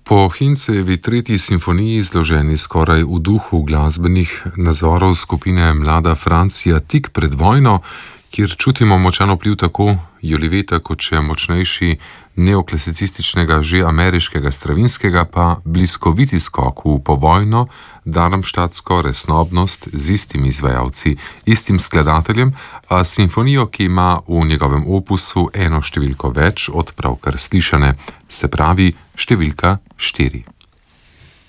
Po Hincejevi tretji simfoniji, zloženi skoraj v duhu glasbenih nazorov skupine Mlada Francija tik pred vojno, kjer čutimo močan vpliv tako Joliveta kot še močnejši neoklasicističnega že ameriškega Stravinskega, pa bliskoviti skok v povojno darmstadtsko resnobnost z istimi izvajalci, istim skladateljem, a simfonijo, ki ima v njegovem opusu eno številko več od pravkar slišane, se pravi številka 4.